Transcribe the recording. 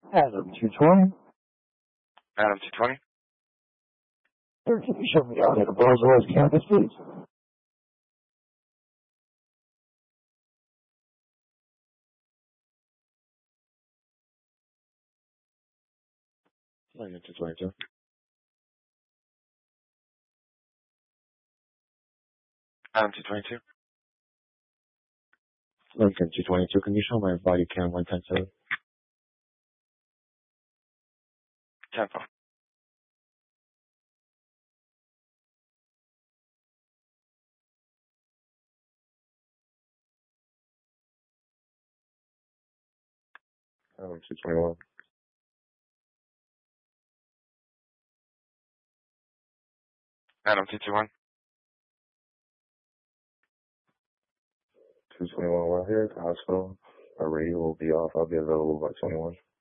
Adam 220. Adam 220. Sir, can you show me out at the Rolls-Royce campus, please? Lincoln 222. Adam 222. Lincoln 222. Can you show my body cam 110.7? 10 phone. Adam 221. Adam 221. 221 right here at the hospital. Our radio will be off. I'll be available by 21.